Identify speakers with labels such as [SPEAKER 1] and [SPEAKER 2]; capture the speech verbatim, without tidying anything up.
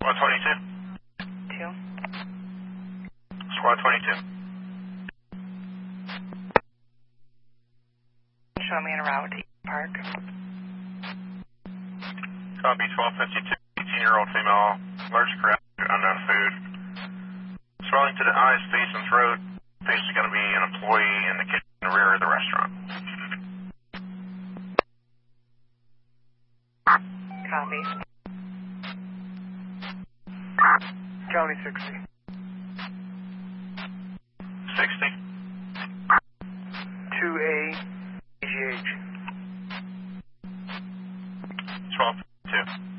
[SPEAKER 1] Squad twenty-two.
[SPEAKER 2] Two.
[SPEAKER 1] Squad twenty-two.
[SPEAKER 2] Show me en route to East Park.
[SPEAKER 1] Copy twelve fifty-two. eighteen-year-old female. Large crowd. Unknown food. Swelling to the eyes, face, and throat. Face is going to be an employee in the kitchen in the rear of the restaurant.
[SPEAKER 2] Copy.
[SPEAKER 3] County sixty.
[SPEAKER 1] sixty.
[SPEAKER 3] two A G H.
[SPEAKER 1] twelve fifty-two.